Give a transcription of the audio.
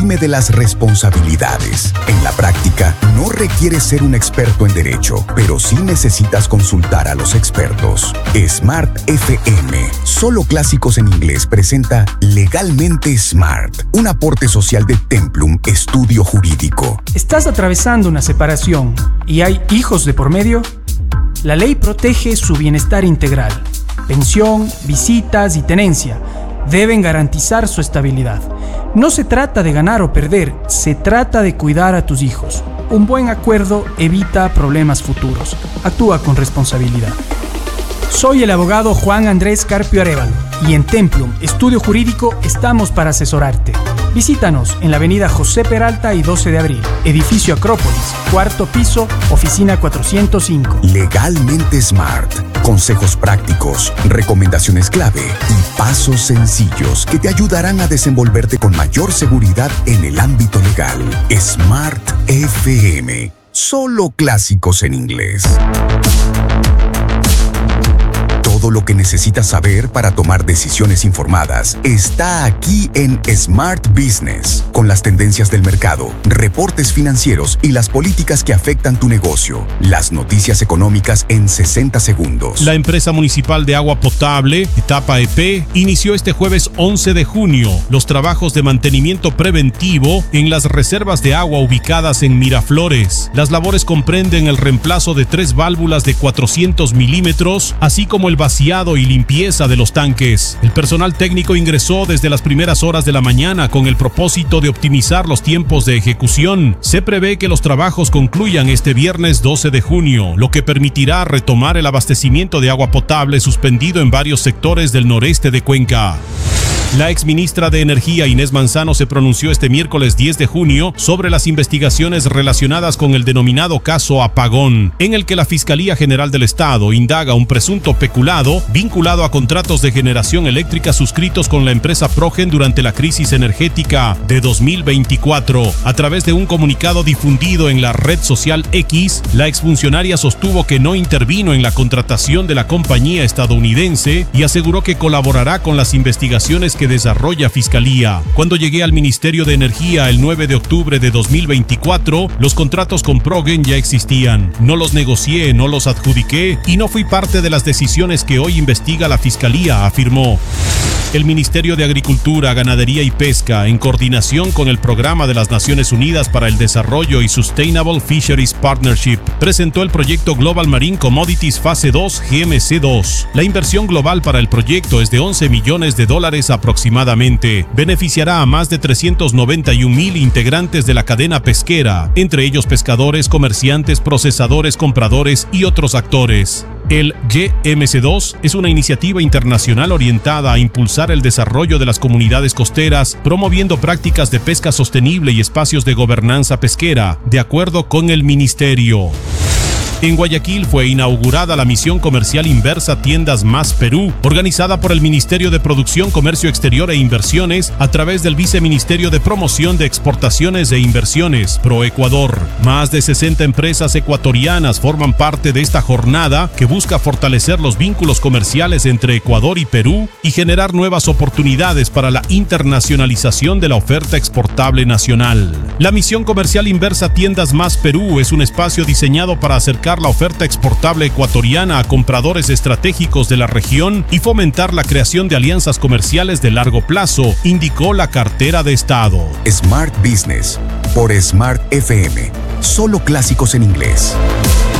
exime de las responsabilidades. En la práctica, no requieres ser un experto en derecho, pero sí necesitas consultar a los expertos. Smart FM, solo clásicos en inglés, presenta Legalmente Smart, un aporte social de Templum Estudio Jurídico. ¿Estás atravesando una separación y hay hijos de por medio? La ley protege su bienestar integral. Pensión, visitas y tenencia deben garantizar su estabilidad. No se trata de ganar o perder, se trata de cuidar a tus hijos. Un buen acuerdo evita problemas futuros. Actúa con responsabilidad. Soy el abogado Juan Andrés Carpio Arévalo y en Templum Estudio Jurídico estamos para asesorarte. Visítanos en la avenida José Peralta y 12 de abril, edificio Acrópolis, cuarto piso, oficina 405. Legalmente Smart. Consejos prácticos, recomendaciones clave y pasos sencillos que te ayudarán a desenvolverte con mayor seguridad en el ámbito legal. Smart FM. Solo clásicos en inglés. Todo lo que necesitas saber para tomar decisiones informadas está aquí en Smart Business, con las tendencias del mercado, reportes financieros y las políticas que afectan tu negocio. Las noticias económicas en 60 segundos. La empresa municipal de agua potable, Etapa EP, inició este jueves 11 de junio los trabajos de mantenimiento preventivo en las reservas de agua ubicadas en Miraflores. Las labores comprenden el reemplazo de 3 válvulas de 400 milímetros, así como el vaciado y limpieza de los tanques. El personal técnico ingresó desde las primeras horas de la mañana con el propósito de optimizar los tiempos de ejecución. Se prevé que los trabajos concluyan este viernes 12 de junio, lo que permitirá retomar el abastecimiento de agua potable suspendido en varios sectores del noreste de Cuenca. La exministra de Energía Inés Manzano se pronunció este miércoles 10 de junio sobre las investigaciones relacionadas con el denominado caso Apagón, en el que la Fiscalía General del Estado indaga un presunto peculado vinculado a contratos de generación eléctrica suscritos con la empresa Progen durante la crisis energética de 2024. A través de un comunicado difundido en la red social X, la exfuncionaria sostuvo que no intervino en la contratación de la compañía estadounidense y aseguró que colaborará con las investigaciones que desarrolla Fiscalía. Cuando llegué al Ministerio de Energía el 9 de octubre de 2024, los contratos con Progen ya existían. No los negocié, no los adjudiqué y no fui parte de las decisiones que hoy investiga la Fiscalía, afirmó. El Ministerio de Agricultura, Ganadería y Pesca, en coordinación con el Programa de las Naciones Unidas para el Desarrollo y Sustainable Fisheries Partnership, presentó el proyecto Global Marine Commodities Fase 2 GMC2. La inversión global para el proyecto es de $11 millones aproximadamente. Beneficiará a más de 391,000 integrantes de la cadena pesquera, entre ellos pescadores, comerciantes, procesadores, compradores y otros actores. El GMC2 es una iniciativa internacional orientada a impulsar el desarrollo de las comunidades costeras, promoviendo prácticas de pesca sostenible y espacios de gobernanza pesquera, de acuerdo con el ministerio. En Guayaquil fue inaugurada la misión comercial inversa Tiendas Más Perú, organizada por el Ministerio de Producción, Comercio Exterior e Inversiones a través del Viceministerio de Promoción de Exportaciones e Inversiones, ProEcuador. Más de 60 empresas ecuatorianas forman parte de esta jornada que busca fortalecer los vínculos comerciales entre Ecuador y Perú y generar nuevas oportunidades para la internacionalización de la oferta exportable nacional. La misión comercial inversa Tiendas Más Perú es un espacio diseñado para acercar la oferta exportable ecuatoriana a compradores estratégicos de la región y fomentar la creación de alianzas comerciales de largo plazo, indicó la cartera de Estado. Smart Business por Smart FM. Solo clásicos en inglés.